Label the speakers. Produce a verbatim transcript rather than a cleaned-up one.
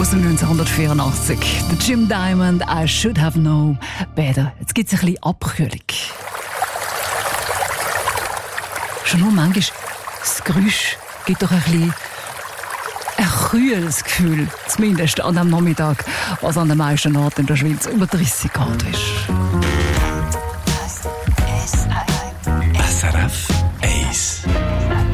Speaker 1: aus dem neunzehnhundertvierundachtzig. Der Jim Diamond, I should have known better. Jetzt gibt es ein bisschen Abkühlung. Schon nur manchmal das Geräusch gibt doch ein bisschen ein kühles Gefühl, zumindest an dem Nachmittag, was an den meisten Orten in der Schweiz über dreißig Grad ist.